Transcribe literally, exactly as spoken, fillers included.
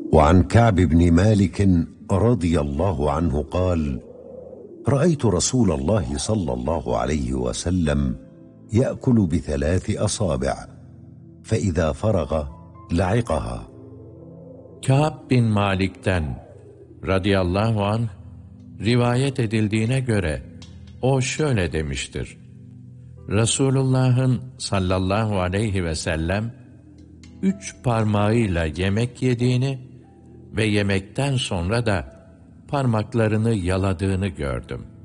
وعن كعب بن مالك رضي الله عنه قال: رأيت رسول الله صلى الله عليه وسلم يأكل بثلاث أصابع فإذا فرغ لعقها. Kâb bin Malik'ten radıyallahu anh rivayet edildiğine göre o şöyle demiştir: Resulullah'ın sallallahu aleyhi ve sellem üç parmağıyla yemek yediğini ve yemekten sonra da parmaklarını yaladığını gördüm.